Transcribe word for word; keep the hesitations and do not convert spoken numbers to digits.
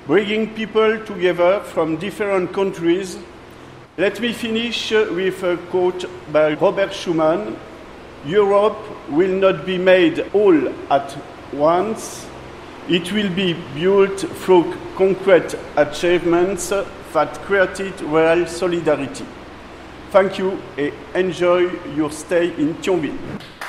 bringing people together from different countries. Let me finish with a quote by Robert Schuman: Europe will not be made all at once. It will be built through concrete achievements that created real solidarity. Thank you and enjoy your stay in Thionville.